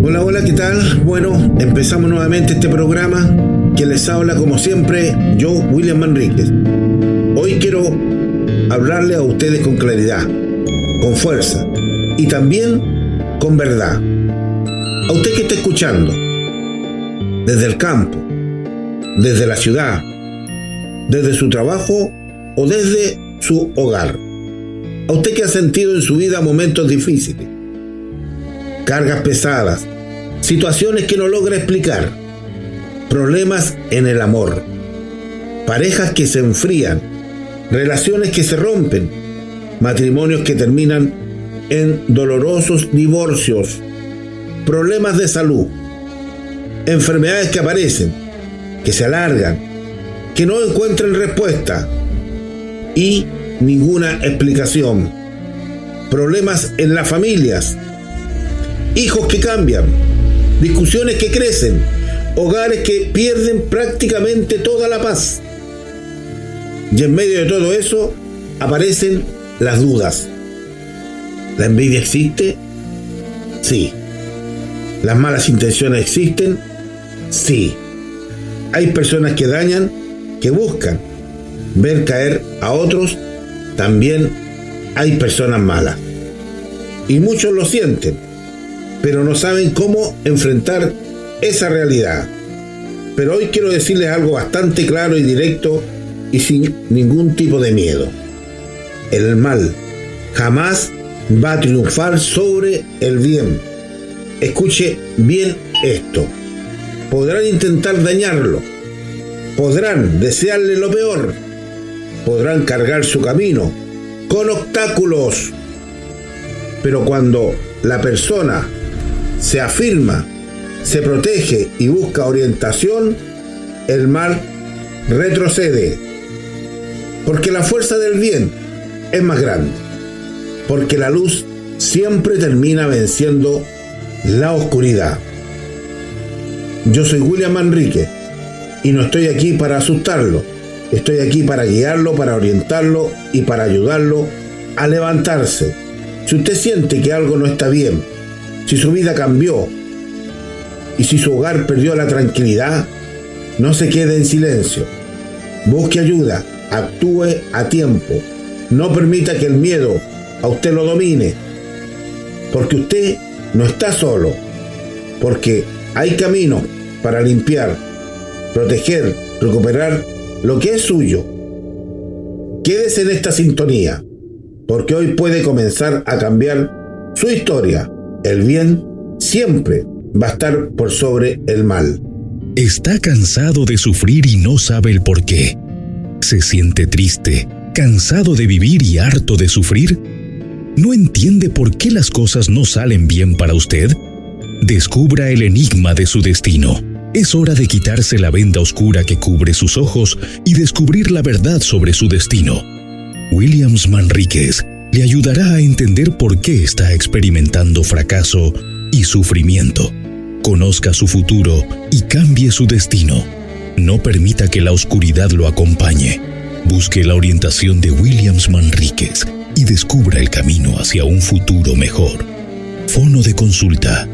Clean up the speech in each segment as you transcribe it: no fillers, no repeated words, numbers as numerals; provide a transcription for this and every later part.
Hola, hola, ¿qué tal? Bueno, empezamos nuevamente este programa que les habla como siempre yo, William Manríquez. Hoy quiero hablarle a ustedes con claridad, con fuerza y también con verdad. A usted que está escuchando, desde el campo, desde la ciudad, desde su trabajo o desde su hogar. A usted que ha sentido en su vida momentos difíciles, cargas pesadas, situaciones que no logra explicar, problemas en el amor, parejas que se enfrían, relaciones que se rompen, matrimonios que terminan en dolorosos divorcios, problemas de salud, enfermedades que aparecen, que se alargan, que no encuentran respuesta y ninguna explicación, problemas en las familias, hijos que cambian, discusiones que crecen, hogares que pierden prácticamente toda la paz. Y en medio de todo eso aparecen las dudas. ¿La envidia existe? Sí. ¿Las malas intenciones existen? Sí. Hay personas que dañan, que buscan ver caer a otros. También hay personas malas. Y muchos lo sienten, pero no saben cómo enfrentar esa realidad. Pero hoy quiero decirles algo bastante claro y directo y sin ningún tipo de miedo. El mal jamás va a triunfar sobre el bien. Escuche bien esto. Podrán intentar dañarlo, podrán desearle lo peor, podrán cargar su camino con obstáculos, pero cuando la persona se afirma, se protege y busca orientación, el mal retrocede, porque la fuerza del bien es más grande, porque la luz siempre termina venciendo la oscuridad. Yo soy William Manríquez y no estoy aquí para asustarlo, estoy aquí para guiarlo, para orientarlo y para ayudarlo a levantarse. Si usted siente que algo no está bien, si su vida cambió y si su hogar perdió la tranquilidad, no se quede en silencio. Busque ayuda, actúe a tiempo. No permita que el miedo a usted lo domine, porque usted no está solo, porque hay caminos para limpiar, proteger, recuperar lo que es suyo. Quédese en esta sintonía, porque hoy puede comenzar a cambiar su historia. El bien siempre va a estar por sobre el mal. ¿Está cansado de sufrir y no sabe el por qué? ¿Se siente triste, cansado de vivir y harto de sufrir? ¿No entiende por qué las cosas no salen bien para usted? Descubra el enigma de su destino. Es hora de quitarse la venda oscura que cubre sus ojos y descubrir la verdad sobre su destino. William Manríquez le ayudará a entender por qué está experimentando fracaso y sufrimiento. Conozca su futuro y cambie su destino. No permita que la oscuridad lo acompañe. Busque la orientación de William Manríquez y descubra el camino hacia un futuro mejor. Fono de consulta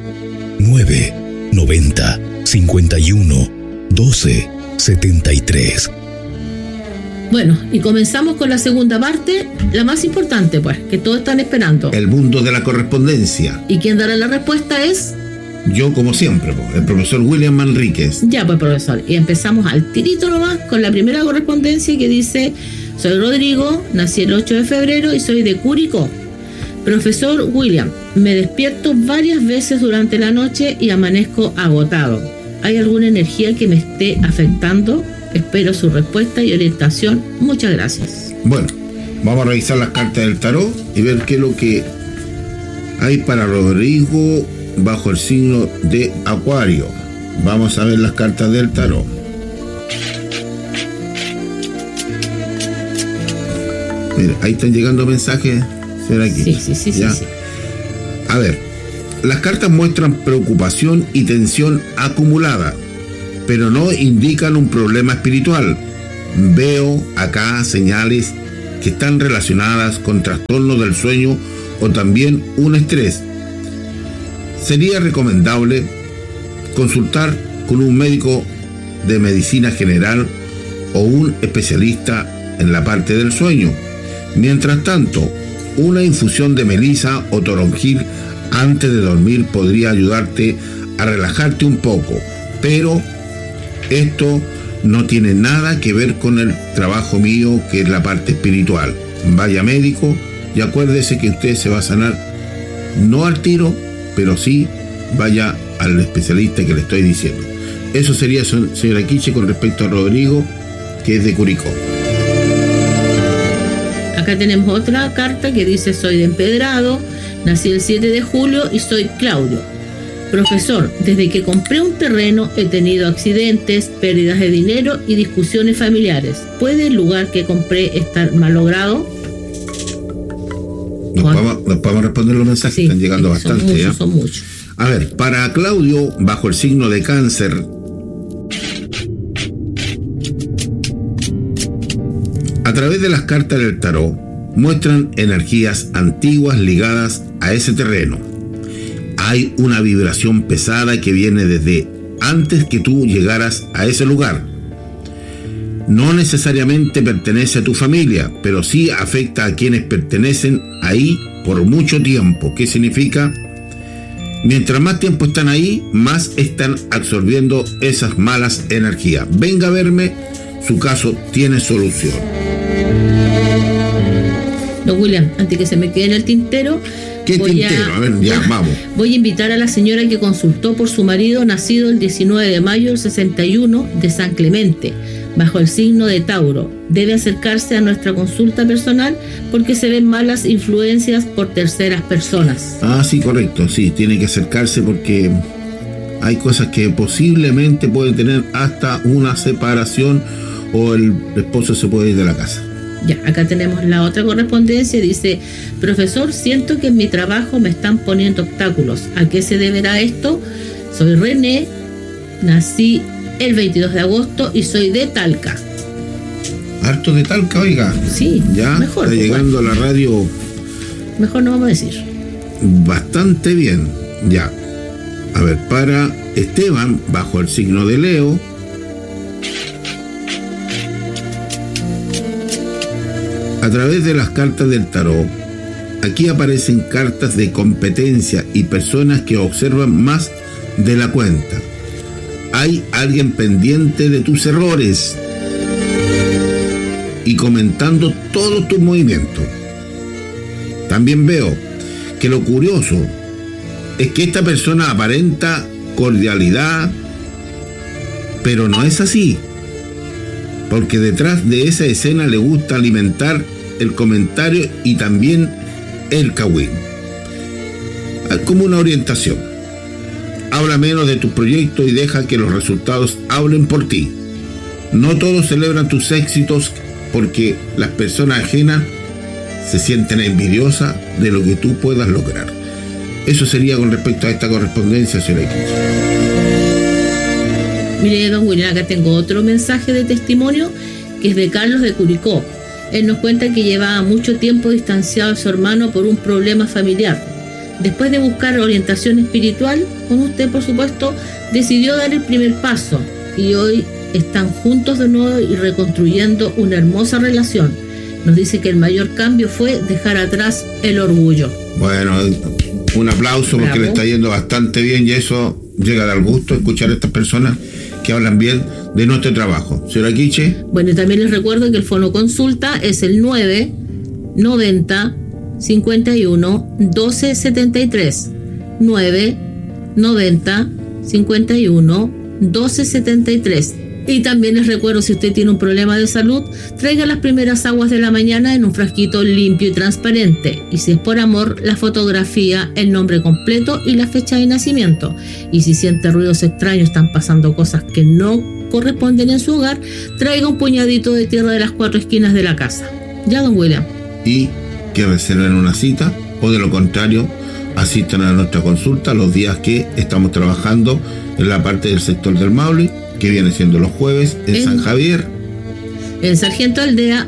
990 51 12 73. Bueno, y comenzamos con la segunda parte, la más importante, pues, que todos están esperando. El mundo de la correspondencia. ¿Y quién dará la respuesta es? Yo, como siempre, el profesor William Manríquez. Ya, pues, profesor. Y empezamos al tirito nomás con la primera correspondencia que dice: soy Rodrigo, nací el 8 de febrero y soy de Curicó. Profesor William, me despierto varias veces durante la noche y amanezco agotado. ¿Hay alguna energía que me esté afectando? Espero su respuesta y orientación. Muchas gracias. Bueno, vamos a revisar las cartas del tarot y ver qué es lo que hay para Rodrigo bajo el signo de Acuario. Vamos a ver las cartas del tarot. Mira, ahí están llegando mensajes. ¿Será aquí? Sí. A ver, las cartas muestran preocupación y tensión acumulada, pero no indican un problema espiritual. Veo acá señales que están relacionadas con trastornos del sueño o también un estrés. sería recomendable consultar con un médico de medicina general o un especialista en la parte del sueño. Mientras tanto, una infusión de melisa o toronjil antes de dormir podría ayudarte a relajarte un poco, pero esto no tiene nada que ver con el trabajo mío, que es la parte espiritual. Vaya médico y acuérdese que usted se va a sanar, no al tiro, pero sí vaya al especialista que le estoy diciendo. Eso sería, señora Quiche, con respecto a Rodrigo, que es de Curicó. Acá tenemos otra carta que dice: soy de Empedrado, nací el 7 de julio y soy Claudio. Profesor, desde que compré un terreno he tenido accidentes, pérdidas de dinero y discusiones familiares. ¿Puede el lugar que compré estar malogrado? Nos podemos responder los mensajes, sí, están llegando bastante. Son muchos. A ver, para Claudio, bajo el signo de Cáncer, a través de las cartas del tarot, muestran energías antiguas ligadas a ese terreno. Hay una vibración pesada que viene desde antes que tú llegaras a ese lugar. No necesariamente pertenece a tu familia, pero sí afecta a quienes pertenecen ahí por mucho tiempo. ¿Qué significa? Mientras más tiempo están ahí, más están absorbiendo esas malas energías. Venga a verme, su caso tiene solución. Don William, antes que se me quede en el tintero, ¿qué tintero? A ver, ya, vamos. Voy a invitar a la señora que consultó por su marido, nacido el 19 de mayo del 61, de San Clemente, bajo el signo de Tauro. Debe acercarse a nuestra consulta personal porque se ven malas influencias por terceras personas. Ah, sí, correcto, sí, tiene que acercarse porque hay cosas que posiblemente pueden tener hasta una separación o el esposo se puede ir de la casa. Ya, acá tenemos la otra correspondencia. Dice: profesor, siento que en mi trabajo me están poniendo obstáculos. ¿A qué se deberá esto? Soy René, nací el 22 de agosto y soy de Talca. ¿Harto de Talca, oiga? Sí, ya mejor. Está llegando a la radio. Mejor no vamos a decir. Bastante bien, ya. A ver, para Esteban, bajo el signo de Leo, a través de las cartas del tarot, aquí aparecen cartas de competencia y personas que observan más de la cuenta. Hay alguien pendiente de tus errores y comentando todos tus movimientos. También veo que lo curioso es que esta persona aparenta cordialidad, pero no es así, porque detrás de esa escena le gusta alimentar el comentario y también el cagüín. Como una orientación. Habla menos de tus proyectos y deja que los resultados hablen por ti. No todos celebran tus éxitos porque las personas ajenas se sienten envidiosas de lo que tú puedas lograr. Eso sería con respecto a esta correspondencia, señora X. Mire, don William, acá tengo otro mensaje de testimonio que es de Carlos de Curicó. Él nos cuenta que llevaba mucho tiempo distanciado de su hermano por un problema familiar. Después de buscar orientación espiritual, con usted por supuesto, decidió dar el primer paso y hoy están juntos de nuevo y reconstruyendo una hermosa relación. Nos dice que el mayor cambio fue dejar atrás el orgullo. Bueno, un aplauso. Bravo. Porque le está yendo bastante bien y eso llega a dar gusto escuchar a estas personas que hablan bien de nuestro trabajo. Señora Quiche. Bueno, y también les recuerdo que el fono consulta es el 990 51 12 73. 990 51 12 73. Y también les recuerdo, si usted tiene un problema de salud, traiga las primeras aguas de la mañana en un frasquito limpio y transparente. Y si es por amor, la fotografía, el nombre completo y la fecha de nacimiento. Y si siente ruidos extraños, están pasando cosas que no corresponden en su hogar, traiga un puñadito de tierra de las 4 esquinas de la casa. Ya, don William. Y que reserven una cita, o de lo contrario, asistan a nuestra consulta los días que estamos trabajando en la parte del sector del Maule, que viene siendo los jueves en San Javier, en Sargento Aldea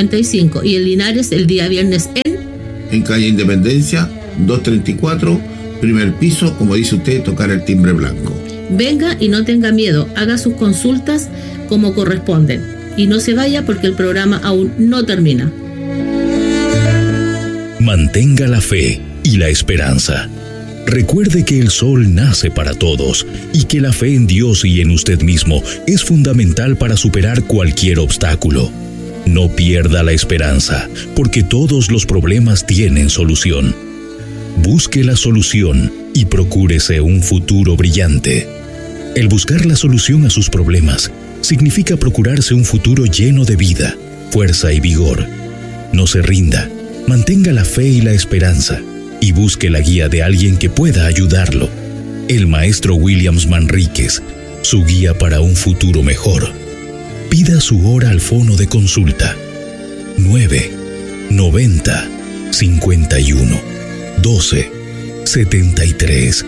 2555, y en Linares el día viernes en calle Independencia 234, primer piso, como dice usted, tocar el timbre blanco. Venga y no tenga miedo, haga sus consultas como corresponden. Y no se vaya porque el programa aún no termina. Mantenga la fe y la esperanza. Recuerde que el sol nace para todos y que la fe en Dios y en usted mismo es fundamental para superar cualquier obstáculo. No pierda la esperanza, porque todos los problemas tienen solución. Busque la solución y procúrese un futuro brillante. El buscar la solución a sus problemas significa procurarse un futuro lleno de vida, fuerza y vigor. No se rinda, mantenga la fe y la esperanza y busque la guía de alguien que pueda ayudarlo. El maestro William Manríquez, su guía para un futuro mejor. Pida su hora al fono de consulta 9 90 51 12 73.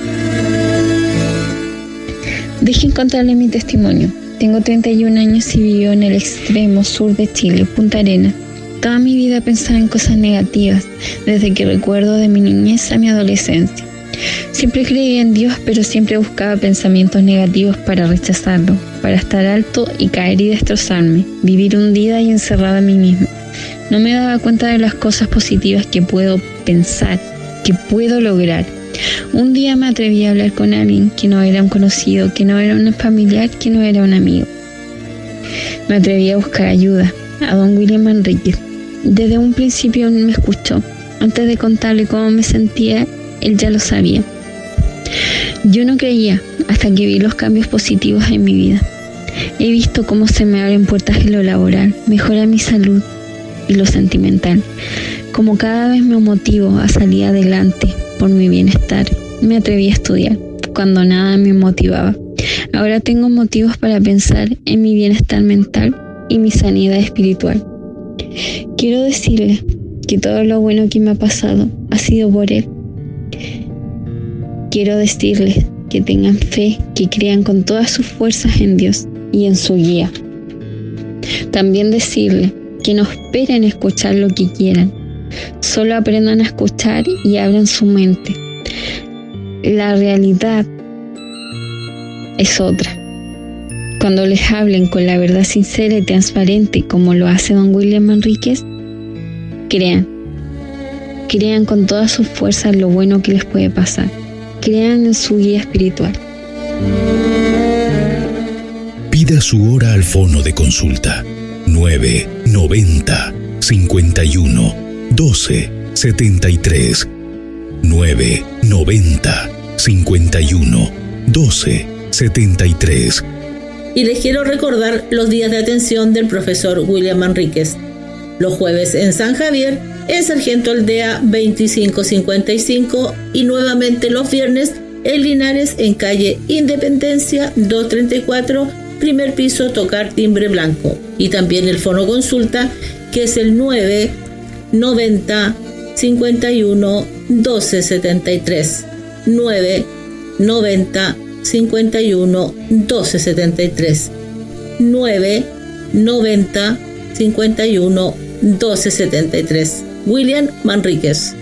Dejen contarle mi testimonio. Tengo 31 años y vivo en el extremo sur de Chile, Punta Arenas. Toda mi vida pensaba en cosas negativas, desde que recuerdo de mi niñez a mi adolescencia. Siempre creí en Dios, pero siempre buscaba pensamientos negativos para rechazarlo, para estar alto y caer y destrozarme, vivir hundida y encerrada en mí misma. No me daba cuenta de las cosas positivas que puedo pensar, que puedo lograr. Un día me atreví a hablar con alguien que no era un conocido, que no era un familiar, que no era un amigo. Me atreví a buscar ayuda, a don William Manríquez. Desde un principio él me escuchó. Antes de contarle cómo me sentía, él ya lo sabía. Yo no creía hasta que vi los cambios positivos en mi vida. He visto cómo se me abren puertas en lo laboral, mejora mi salud y lo sentimental. Como cada vez me motivo a salir adelante por mi bienestar. Me atreví a estudiar cuando nada me motivaba. Ahora tengo motivos para pensar en mi bienestar mental y mi sanidad espiritual. Quiero decirle que todo lo bueno que me ha pasado ha sido por él. Quiero decirles que tengan fe, que crean con todas sus fuerzas en Dios y en su guía. También decirles que no esperen escuchar lo que quieran. Solo aprendan a escuchar y abran su mente. La realidad es otra. Cuando les hablen con la verdad sincera y transparente, como lo hace don William Manríquez, crean. Crean con todas sus fuerzas lo bueno que les puede pasar. Crean en su guía espiritual. Pida su hora al fono de consulta 9 90 51 12 73. 9 90 51 12 73. Y les quiero recordar los días de atención del profesor William Manríquez. Los jueves en San Javier, en Sargento Aldea 2555, y nuevamente los viernes en Linares, en calle Independencia 234, primer piso, tocar timbre blanco. Y también el fono consulta, que es el 9 90 51 12 73. 9 90 51 12 73. 9 90 51 12 73. William Manríquez.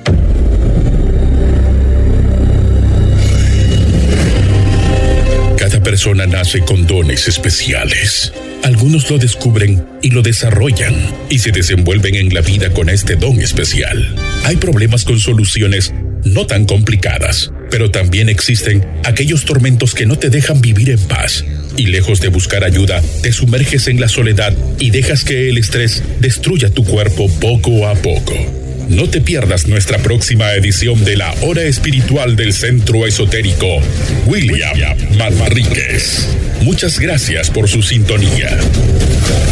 Cada persona nace con dones especiales. Algunos lo descubren y lo desarrollan y se desenvuelven en la vida con este don especial. Hay problemas con soluciones no tan complicadas, pero también existen aquellos tormentos que no te dejan vivir en paz. Y lejos de buscar ayuda, te sumerges en la soledad y dejas que el estrés destruya tu cuerpo poco a poco. No te pierdas nuestra próxima edición de la Hora Espiritual del Centro Esotérico William Manríquez. Muchas gracias por su sintonía.